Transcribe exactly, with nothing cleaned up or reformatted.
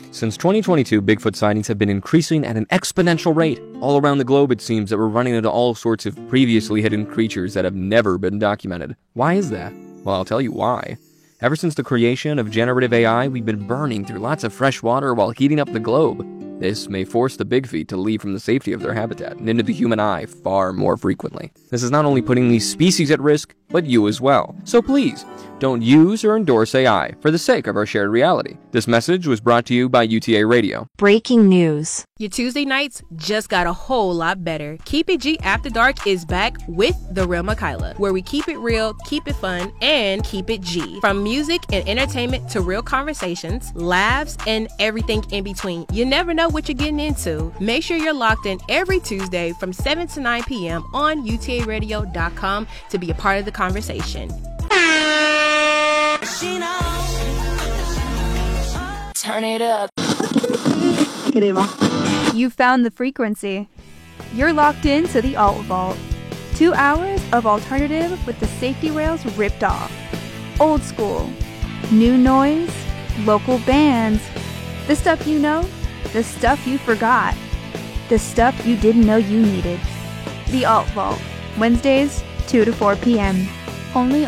Since twenty twenty-two, Bigfoot sightings have been increasing at an exponential rate. All around the globe, it seems that we're running into all sorts of previously hidden creatures that have never been documented. Why is that? Well, I'll tell you why. Ever since the creation of generative A I, we've been burning through lots of fresh water while heating up the globe. This may force the big feet to leave from the safety of their habitat and into the human eye far more frequently. This is not only putting these species at risk, but you as well. So please, don't use or endorse A I for the sake of our shared reality. This message was brought to you by U T A Radio. Breaking news. Your Tuesday nights just got a whole lot better. Keep It G After Dark is back with The Real Makayla, where we keep it real, keep it fun, and keep it G. From music and entertainment to real conversations, laughs, and everything in between. You never know what you're getting into. Make sure you're locked in every Tuesday from seven to nine p.m. on U T A radio dot com to be a part of the conversation. Turn it up. You found the frequency. You're locked into the Alt Vault. Two hours of alternative with the safety rails ripped off. Old school. New noise. Local bands. The stuff you know. The stuff you forgot. The stuff you didn't know you needed. The Alt Vault. Wednesdays, two to four p.m. Only